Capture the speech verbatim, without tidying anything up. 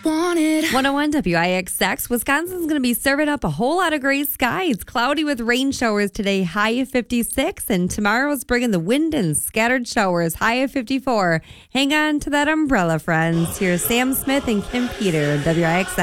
wanted. one oh one W I X X. Wisconsin's going to be serving up a whole lot of gray skies. Cloudy with rain showers today, high of fifty-six. And tomorrow's bringing the wind and scattered showers, high of fifty-four. Hang on to that umbrella, friends. Here's Sam Smith and Kim Peter, W I X X.